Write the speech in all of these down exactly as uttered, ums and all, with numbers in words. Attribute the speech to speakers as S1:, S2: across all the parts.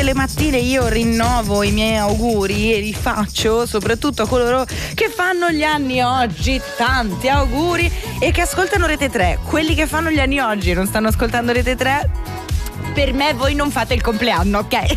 S1: tutte le mattine io rinnovo i miei auguri e li faccio soprattutto a coloro che fanno gli anni oggi. Tanti auguri e che ascoltano Rete tre. Quelli che fanno gli anni oggi e non stanno ascoltando Rete tre, per me voi non fate il compleanno, ok?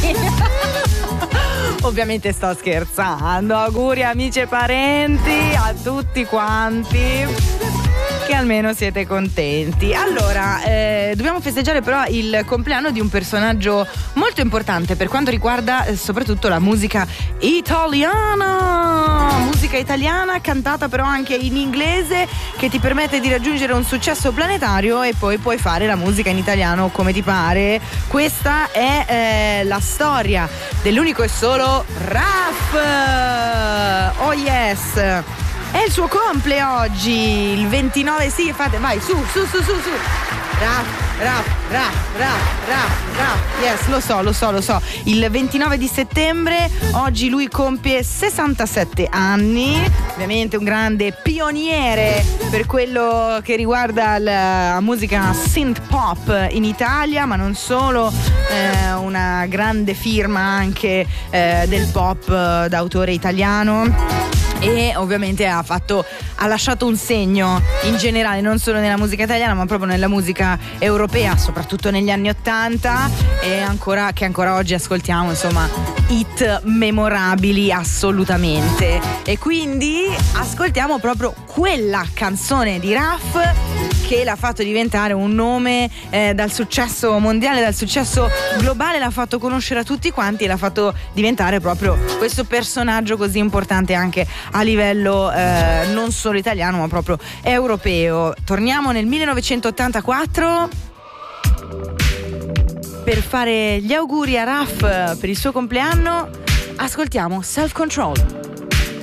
S1: Ovviamente sto scherzando. Auguri amici e parenti a tutti quanti, che almeno siete contenti. Allora, eh, dobbiamo festeggiare però il compleanno di un personaggio molto importante per quanto riguarda eh, soprattutto la musica italiana. Musica italiana cantata però anche in inglese, che ti permette di raggiungere un successo planetario e poi puoi fare la musica in italiano come ti pare. Questa è eh, la storia dell'unico e solo Raf. Oh yes! È il suo comple oggi, il ventinove, sì, fate, vai, su, su, su, su, su. Raf, raf, raf, raf, raf, raf. Yes, lo so, lo so, lo so. Il ventinove di settembre, oggi lui compie sessantasette anni. Ovviamente un grande pioniere per quello che riguarda la musica synth pop in Italia, ma non solo, eh, una grande firma anche eh, del pop eh, d'autore italiano. E ovviamente ha fatto ha lasciato un segno in generale, non solo nella musica italiana ma proprio nella musica europea, soprattutto negli anni ottanta, e ancora che ancora oggi ascoltiamo, insomma, hit memorabili assolutamente. E quindi ascoltiamo proprio quella canzone di Raf che l'ha fatto diventare un nome eh, dal successo mondiale, dal successo globale, l'ha fatto conoscere a tutti quanti e l'ha fatto diventare proprio questo personaggio così importante anche a livello eh, non solo italiano ma proprio europeo. Torniamo nel millenovecentottantaquattro per fare gli auguri a Raf per il suo compleanno. Ascoltiamo Self Control.